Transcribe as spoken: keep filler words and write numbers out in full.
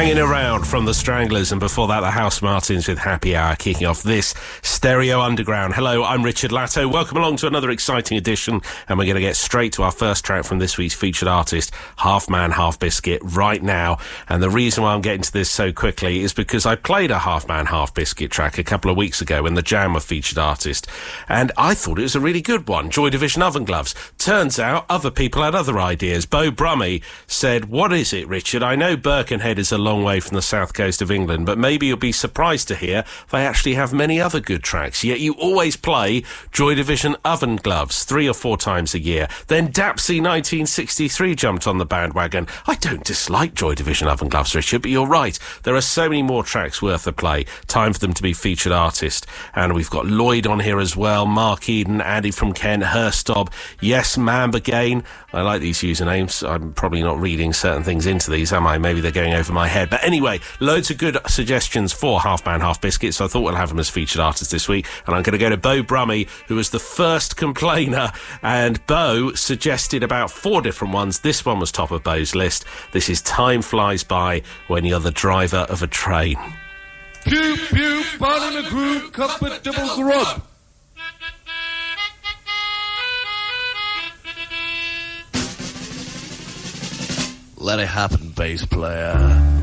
Hanging Around from the Stranglers, and before that the House Martins with Happy Hour, kicking off this Stereo Underground. Hello, I'm Richard Latto. Welcome along to another exciting edition, and we're going to get straight to our first track from this week's featured artist, Half Man Half Biscuit, right now. And the reason why I'm getting to this so quickly is because I played a Half Man Half Biscuit track a couple of weeks ago when the Jam were featured artist, and I thought it was a really good one, Joy Division Oven Gloves. Turns out other people had other ideas. Beau Brummie said, "What is it, Richard? I know Birkenhead is a long way from the south coast of England, but maybe you'll be surprised to hear they actually have many other good tracks, yet you always play Joy Division Oven Gloves three or four times a year." Then Dapsy nineteen sixty-three jumped on the bandwagon. I don't dislike Joy Division Oven Gloves, Richard, but you're right, there are so many more tracks worth a play. Time for them to be featured artist. And we've got Lloyd on here as well, Mark Eden, Andy from Kent, Herstob, Yes Ma'am Again. I like these usernames. I'm probably not reading certain things into these, am I? Maybe they're going over my head. But anyway, loads of good suggestions for Half Man Half Biscuit, so I thought we'll have him as featured artist this week. And I'm going to go to Beau Brummie, who was the first complainer, and Beau suggested about four different ones. This one was top of Beau's list. This is Time Flies By When You're the Driver of a Train. Pew, pew, bottom of the groove, comfortable grub. Let it happen, bass player.